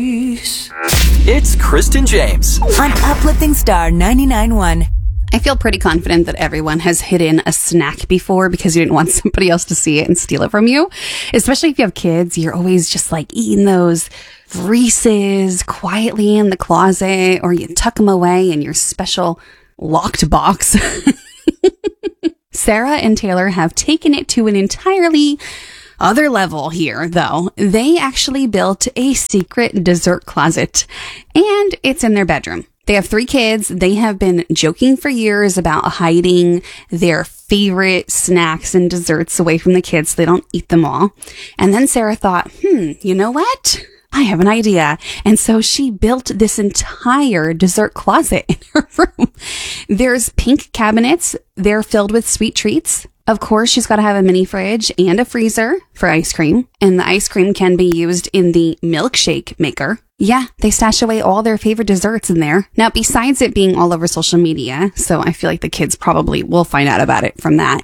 It's Kristen James on Uplifting Star 99.1. I feel pretty confident that everyone has hidden a snack before because you didn't want somebody else to see it and steal it from you. Especially if you have kids, you're always just like eating those Reese's quietly in the closet, or you tuck them away in your special locked box. Sarah and Taylor have taken it to an entirely other level here, though. They actually built a secret dessert closet, and it's in their bedroom. They have 3 kids. They have been joking for years about hiding their favorite snacks and desserts away from the kids so they don't eat them all. And then Sarah thought, you know what? I have an idea. And so she built this entire dessert closet in her room. There's pink cabinets. They're filled with sweet treats. Of course, she's got to have a mini fridge and a freezer for ice cream. And the ice cream can be used in the milkshake maker. Yeah, they stash away all their favorite desserts in there. Now, besides it being all over social media, so I feel like the kids probably will find out about it from that,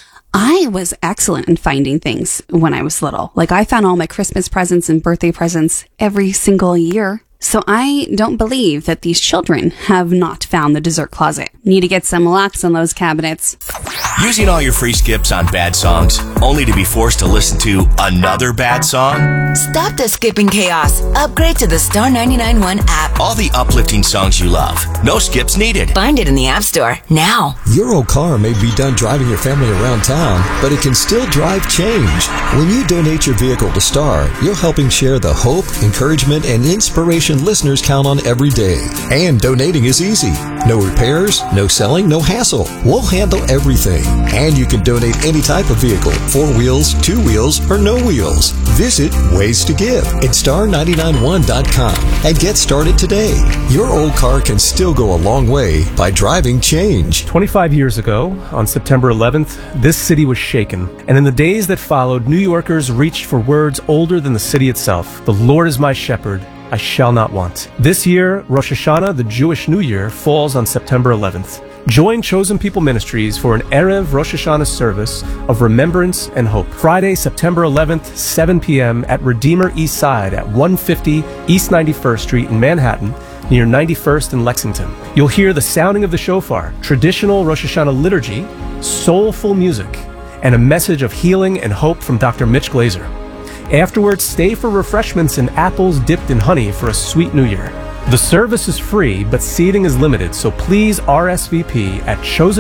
I was excellent in finding things when I was little. Like, I found all my Christmas presents and birthday presents every single year. So I don't believe that these children have not found the dessert closet. Need to get some locks on those cabinets. Using all your free skips on bad songs, only to be forced to listen to another bad song? Stop the skipping chaos. Upgrade to the Star 99.1 app. All the uplifting songs you love. No skips needed. Find it in the App Store now. Your old car may be done driving your family around town, but it can still drive change. When you donate your vehicle to Star, you're helping share the hope, encouragement, and inspiration listeners count on every day. And donating is easy. No repairs, no selling, no hassle. We'll handle everything. And you can donate any type of vehicle, 4 wheels, 2 wheels, or no wheels. Visit Ways to Give at star991.com and get started today. Your old car can still go a long way by driving change. 25 years ago, on September 11th, this city was shaken. And in the days that followed, New Yorkers reached for words older than the city itself. The Lord is my shepherd, I shall not want. This year, Rosh Hashanah, the Jewish New Year, falls on September 11th. Join Chosen People Ministries for an Erev Rosh Hashanah service of remembrance and hope. Friday, September 11th, 7 p.m. at Redeemer East Side at 150 East 91st Street in Manhattan, near 91st and Lexington. You'll hear the sounding of the shofar, traditional Rosh Hashanah liturgy, soulful music, and a message of healing and hope from Dr. Mitch Glazer. Afterwards, stay for refreshments and apples dipped in honey for a sweet new year. The service is free, but seating is limited, so please RSVP at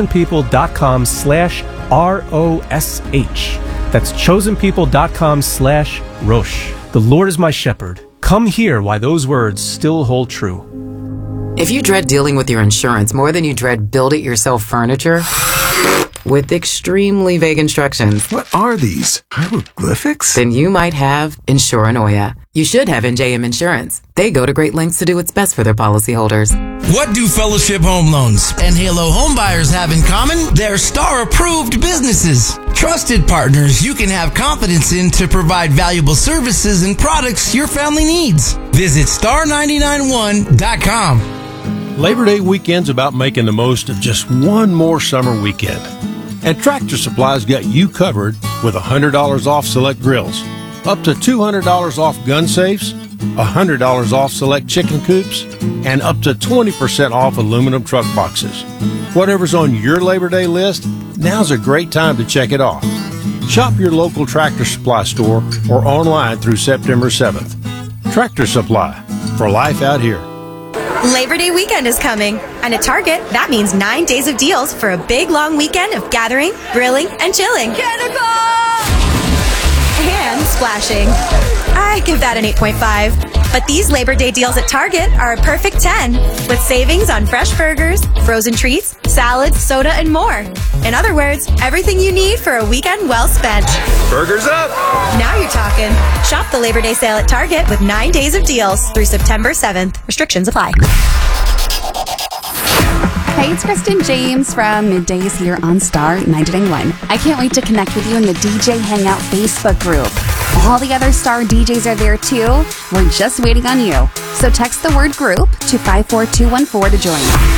chosenpeople.com/ROSH. That's chosenpeople.com/Rosh. The Lord is my shepherd. Come hear why those words still hold true. If you dread dealing with your insurance more than you dread build-it-yourself furniture, with extremely vague instructions. What are these? Hieroglyphics? Then you might have Insuranoia. You should have NJM Insurance. They go to great lengths to do what's best for their policyholders. What do Fellowship Home Loans and Halo Home Buyers have in common? They're Star-approved businesses. Trusted partners you can have confidence in to provide valuable services and products your family needs. Visit star991.com. Labor Day weekend's about making the most of just one more summer weekend. And Tractor Supply's got you covered with $100 off select grills, up to $200 off gun safes, $100 off select chicken coops, and up to 20% off aluminum truck boxes. Whatever's on your Labor Day list, now's a great time to check it off. Shop your local Tractor Supply store or online through September 7th. Tractor Supply, for life out here. Labor Day weekend is coming, and at Target, that means 9 days of deals for a big, long weekend of gathering, grilling, and chilling. And splashing. I give that an 8.5. But these Labor Day deals at Target are a perfect 10, with savings on fresh burgers, frozen treats, salads, soda, and more. In other words, everything you need for a weekend well spent. Burgers up! Now you're talking. Shop the Labor Day sale at Target with 9 days of deals through September 7th. Restrictions apply. Hey, it's Kristen James from Middays here on Star 99.1. I can't wait to connect with you in the DJ Hangout Facebook group. All the other Star DJs are there too. We're just waiting on you. So text the word group to 54214 to join.